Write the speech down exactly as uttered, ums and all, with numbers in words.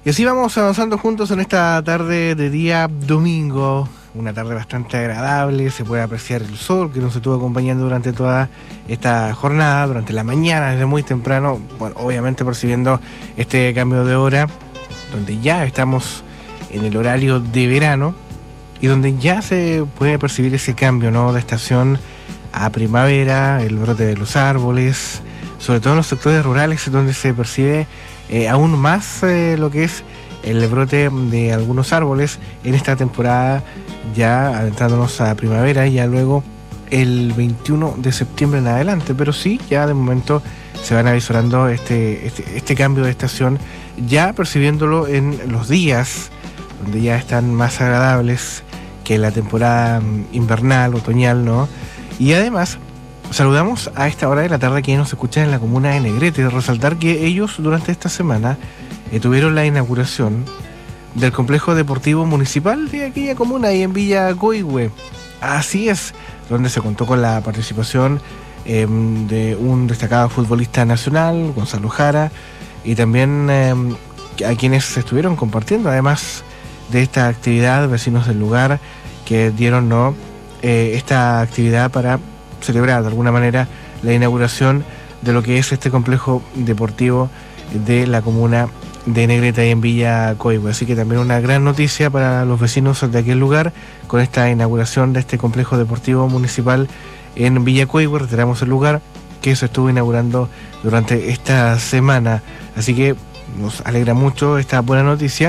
Y así vamos avanzando juntos en esta tarde de día domingo, una tarde bastante agradable, se puede apreciar el sol que nos estuvo acompañando durante toda esta jornada, durante la mañana, desde muy temprano, bueno, obviamente percibiendo este cambio de hora, donde ya estamos en el horario de verano y donde ya se puede percibir ese cambio, ¿no?, de estación a primavera, el brote de los árboles, sobre todo en los sectores rurales donde se percibe eh, aún más eh, lo que es el brote de algunos árboles en esta temporada, ya adentrándonos a primavera y ya luego el veintiuno de septiembre en adelante, pero sí, ya de momento se van avisorando este, este, este cambio de estación, ya percibiéndolo en los días donde ya están más agradables que la temporada invernal, otoñal, ¿no? Y además saludamos a esta hora de la tarde a quienes nos escuchan en la comuna de Negrete. Resaltar que ellos durante esta semana eh, tuvieron la inauguración del complejo deportivo municipal de aquella comuna ahí en Villa Coihue. Así es, donde se contó con la participación eh, de un destacado futbolista nacional, Gonzalo Jara, y también eh, a quienes estuvieron compartiendo, además de esta actividad, vecinos del lugar que dieron no eh, esta actividad para celebrar de alguna manera la inauguración de lo que es este complejo deportivo de la comuna de Negrete y en Villa Coihue. Así que también una gran noticia para los vecinos de aquel lugar con esta inauguración de este complejo deportivo municipal en Villa Coihue. Reiteramos el lugar que se estuvo inaugurando durante esta semana. Así que nos alegra mucho esta buena noticia.